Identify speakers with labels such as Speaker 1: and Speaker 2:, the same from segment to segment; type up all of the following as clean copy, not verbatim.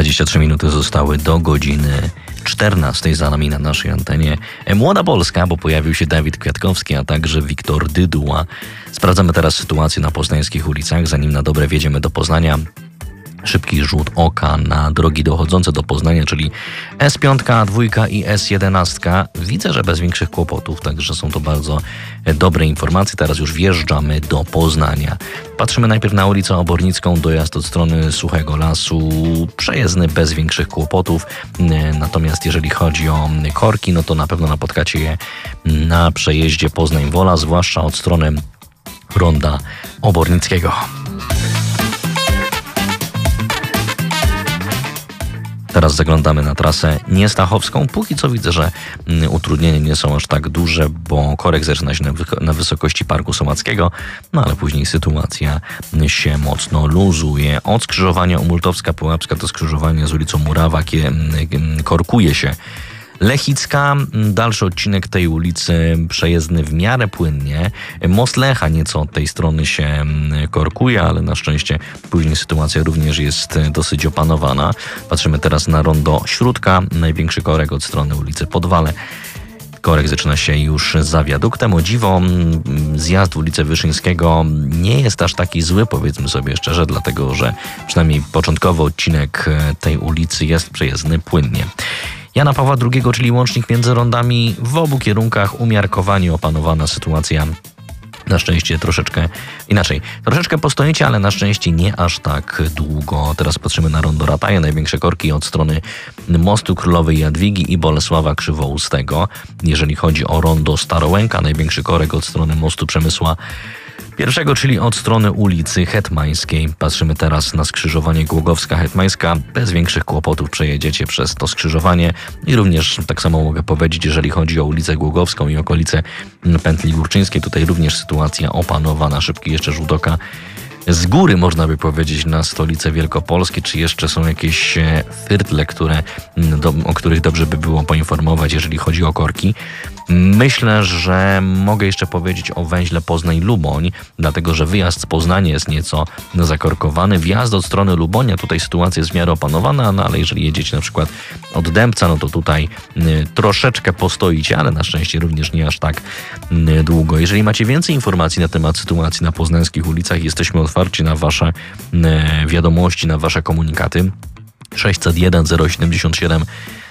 Speaker 1: 23 minuty zostały do godziny 14 za nami na naszej antenie. Młoda Polska, bo pojawił się Dawid Kwiatkowski, a także Wiktor Dyduła. Sprawdzamy teraz sytuację na poznańskich ulicach. Zanim na dobre wjedziemy do Poznania, szybki rzut oka na drogi dochodzące do Poznania, czyli S5, A2 i S11. Widzę, że bez większych kłopotów, także są to bardzo dobre informacje. Teraz już wjeżdżamy do Poznania. Patrzymy najpierw na ulicę Obornicką, dojazd od strony Suchego Lasu, przejezdny bez większych kłopotów. Natomiast jeżeli chodzi o korki, no to na pewno napotkacie je na przejeździe Poznań-Wola, zwłaszcza od strony Ronda Obornickiego. Teraz zaglądamy na trasę niestachowską. Póki co widzę, że utrudnienia nie są aż tak duże, bo korek zaczyna się na wysokości Parku Somackiego, no ale później sytuacja się mocno luzuje. Od skrzyżowania Umultowska-Pułapska do skrzyżowania z ulicą Murawa korkuje się Lechicka, dalszy odcinek tej ulicy przejezdny w miarę płynnie. Most Lecha nieco od tej strony się korkuje, ale na szczęście później sytuacja również jest dosyć opanowana. Patrzymy teraz na rondo Śródka, największy korek od strony ulicy Podwale. Korek zaczyna się już za wiaduktem. O dziwo, zjazd w ulicę Wyszyńskiego nie jest aż taki zły, powiedzmy sobie szczerze, dlatego że przynajmniej początkowy odcinek tej ulicy jest przejezdny płynnie. Jana Pawła II, czyli łącznik między rondami, w obu kierunkach umiarkowanie opanowana sytuacja. Na szczęście troszeczkę inaczej. Troszeczkę postoicie, ale na szczęście nie aż tak długo. Teraz patrzymy na rondo Rataja. Największe korki od strony mostu Królowej Jadwigi i Bolesława Krzywoustego. Jeżeli chodzi o rondo Starołęka, największy korek od strony mostu Przemysła I, czyli od strony ulicy Hetmańskiej. Patrzymy teraz na skrzyżowanie Głogowska-Hetmańska. Bez większych kłopotów przejedziecie przez to skrzyżowanie i również tak samo mogę powiedzieć, jeżeli chodzi o ulicę Głogowską i okolice Pętli Górczyńskiej. Tutaj również sytuacja opanowana. Szybki jeszcze rzut oka z góry, można by powiedzieć, na stolicę Wielkopolskie. Czy jeszcze są jakieś firtle, o których dobrze by było poinformować, jeżeli chodzi o korki? Myślę, że mogę jeszcze powiedzieć o węźle Poznań-Luboń, dlatego że wyjazd z Poznania jest nieco zakorkowany. Wjazd od strony Lubonia, tutaj sytuacja jest w miarę opanowana, no ale jeżeli jedziecie na przykład od Dębca, no to tutaj troszeczkę postoicie, ale na szczęście również nie aż tak długo. Jeżeli macie więcej informacji na temat sytuacji na poznańskich ulicach, jesteśmy otwarci na wasze wiadomości, na wasze komunikaty. 601 077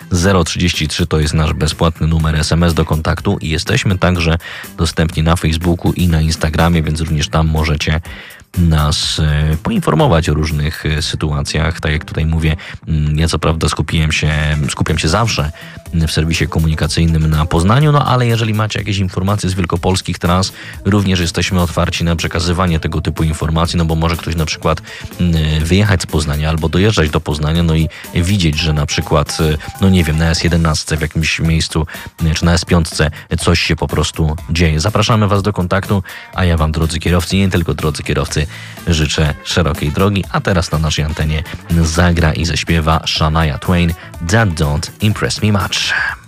Speaker 1: 033 to jest nasz bezpłatny numer SMS do kontaktu i jesteśmy także dostępni na Facebooku i na Instagramie, więc również tam możecie nas poinformować o różnych sytuacjach. Tak jak tutaj mówię, ja co prawda skupiam się zawsze w serwisie komunikacyjnym na Poznaniu, no ale jeżeli macie jakieś informacje z wielkopolskich tras, również jesteśmy otwarci na przekazywanie tego typu informacji, no bo może ktoś na przykład wyjechać z Poznania albo dojeżdżać do Poznania, no i widzieć, że na przykład, no nie wiem, na S11 w jakimś miejscu, czy na S5 coś się po prostu dzieje. Zapraszamy was do kontaktu, a ja wam, drodzy kierowcy, nie tylko drodzy kierowcy, życzę szerokiej drogi, a teraz na naszej antenie zagra i zaśpiewa Shania Twain That Don't Impress Me Much.